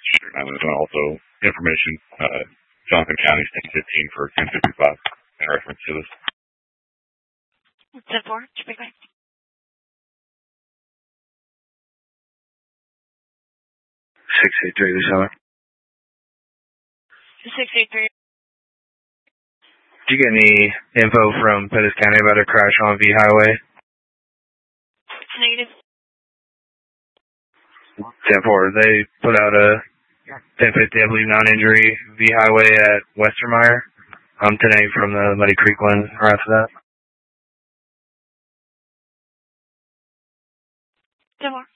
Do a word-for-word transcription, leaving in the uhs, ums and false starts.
Sure. And also information, uh, Johnson County, ten fifteen for ten fifty-five in reference to this. ten four, Big Mike. six eight three, Luciana. six eight three. Did you get any info from Pettis County about a crash on V Highway? Negative. ten four, they put out a ten fifty, I believe, non-injury V Highway at Westermeyer. I'm ten eight from the Muddy Creek one, right after that. ten four.